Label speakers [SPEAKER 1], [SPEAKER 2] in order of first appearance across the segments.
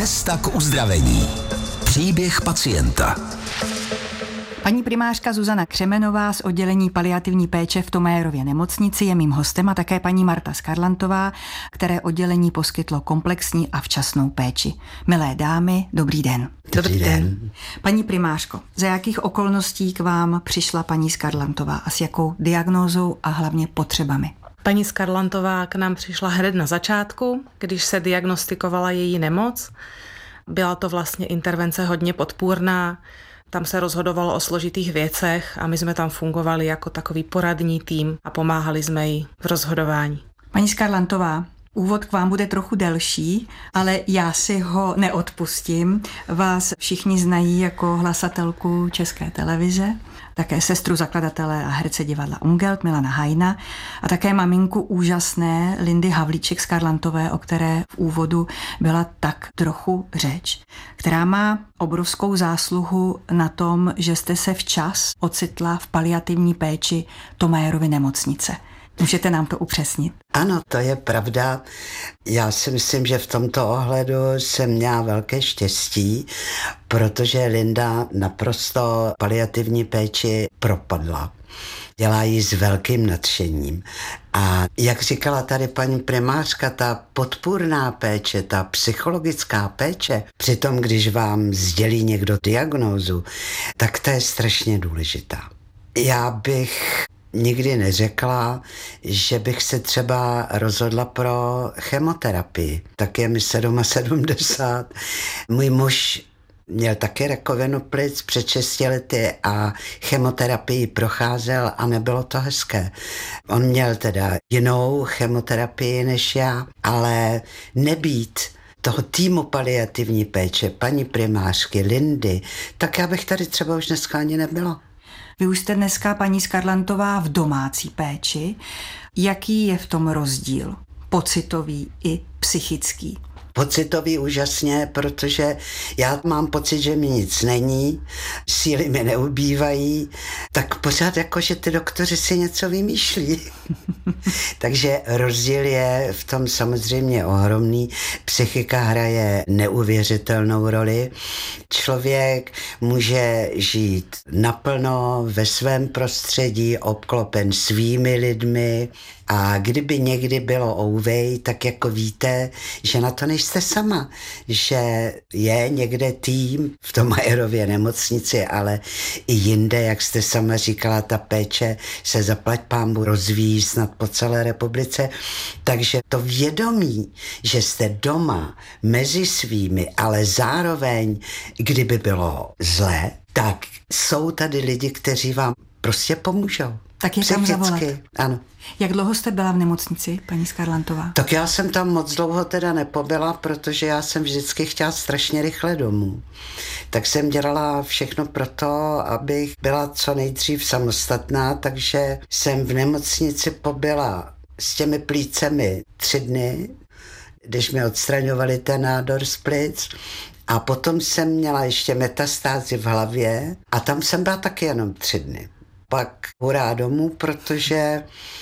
[SPEAKER 1] Cesta k uzdravení. Příběh pacienta.
[SPEAKER 2] Paní primářka Zuzana Křemenová z oddělení paliativní péče v Thomayerově nemocnici je mým hostem a také paní Marta Skarlantová, které oddělení poskytlo komplexní a včasnou péči. Milé dámy, dobrý den.
[SPEAKER 3] Dobrý den.
[SPEAKER 2] Paní primářko, za jakých okolností k vám přišla paní Skarlantová a s jakou diagnózou a hlavně potřebami?
[SPEAKER 3] Paní Skarlantová k nám přišla hned na začátku, když se diagnostikovala její nemoc. Byla to vlastně intervence hodně podpůrná. Tam se rozhodovalo o složitých věcech a my jsme tam fungovali jako takový poradní tým a pomáhali jsme jí v rozhodování.
[SPEAKER 2] Paní Skarlantová, úvod k vám bude trochu delší, ale já si ho neodpustím. Vás všichni znají jako hlasatelku České televize, také sestru zakladatele a herce divadla Ungelt Milana Hajna a také maminku úžasné Lindy Havlíček Skarlantové, o které v úvodu byla tak trochu řeč, která má obrovskou zásluhu na tom, že jste se včas ocitla v paliativní péči Thomayerovy nemocnice. Můžete nám to upřesnit?
[SPEAKER 4] Ano, to je pravda. Já si myslím, že v tomto ohledu jsem měla velké štěstí, protože Linda naprosto paliativní péči propadla. Dělá ji s velkým nadšením. A jak říkala tady paní primářka, ta podpůrná péče, ta psychologická péče, přitom když vám sdělí někdo diagnózu, tak to je strašně důležitá. Já bych nikdy neřekla, že bych se třeba rozhodla pro chemoterapii. Tak je mi 77. Můj muž měl také rakovinu plic před 6 lety a chemoterapii procházel a nebylo to hezké. On měl teda jinou chemoterapii než já, ale nebýt toho týmu paliativní péče, paní primářky, Lindy, tak já bych tady třeba už dneska ani nebyla.
[SPEAKER 2] Vy už jste dneska, paní Skarlantová, v domácí péči. Jaký je v tom rozdíl? Pocitový i psychický?
[SPEAKER 4] Pocitový úžasně, protože já mám pocit, že mi nic není, síly mi neubývají, tak pořád jako, že ty doktoři si něco vymýšlí. Takže rozdíl je v tom samozřejmě ohromný. Psychika hraje neuvěřitelnou roli. Člověk může žít naplno ve svém prostředí, obklopen svými lidmi, a kdyby někdy bylo ouvej, tak jako víte, že na to nejste sama, že je někde tým v Thomayerově nemocnici, ale i jinde, jak jste sama říkala, ta péče se zaplať pánbu rozvíjí snad po celé republice, takže to vědomí, že jste doma mezi svými, ale zároveň, kdyby bylo zlé, tak jsou tady lidi, kteří vám prostě pomůžou.
[SPEAKER 2] Tak je tam zavolat.
[SPEAKER 4] Ano.
[SPEAKER 2] Jak dlouho jste byla v nemocnici, paní Skarlantová?
[SPEAKER 4] Tak já jsem tam moc dlouho teda nepobyla, protože já jsem vždycky chtěla strašně rychle domů. Tak jsem dělala všechno pro to, abych byla co nejdřív samostatná, takže jsem v nemocnici pobyla s těmi plícemi 3 dny, když mi odstraňovali ten nádor z plic. A potom jsem měla ještě metastázy v hlavě a tam jsem byla taky jenom 3 dny. Pak hurá domů, protože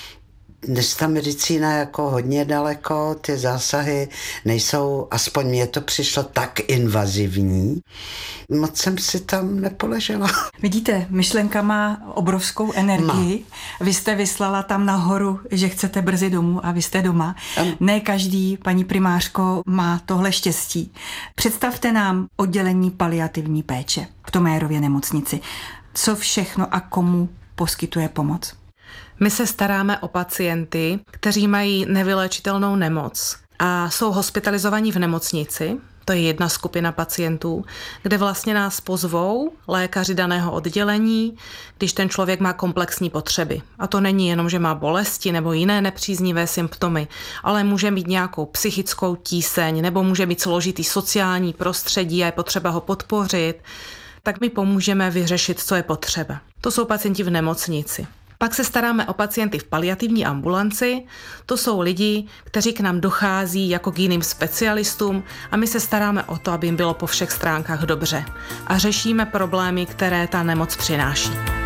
[SPEAKER 4] dnes ta medicína jako hodně daleko, ty zásahy nejsou, aspoň mně to přišlo tak invazivní, moc jsem si tam nepoležela.
[SPEAKER 2] Vidíte, myšlenka má obrovskou energii. Vy jste vyslala tam nahoru, že chcete brzy domů a vy jste doma. Ne každý, paní primářko, má tohle štěstí. Představte nám oddělení paliativní péče v Thomayerově nemocnici. Co všechno a komu poskytuje pomoc?
[SPEAKER 3] My se staráme o pacienty, kteří mají nevyléčitelnou nemoc a jsou hospitalizovaní v nemocnici. To je jedna skupina pacientů, kde vlastně nás pozvou lékaři daného oddělení, když ten člověk má komplexní potřeby. A to není jenom, že má bolesti nebo jiné nepříznivé symptomy, ale může mít nějakou psychickou tíseň nebo může mít složitý sociální prostředí a je potřeba ho podpořit. Tak my pomůžeme vyřešit, co je potřeba. To jsou pacienti v nemocnici. Pak se staráme o pacienty v paliativní ambulanci. To jsou lidi, kteří k nám dochází jako k jiným specialistům a my se staráme o to, aby jim bylo po všech stránkách dobře. A řešíme problémy, které ta nemoc přináší.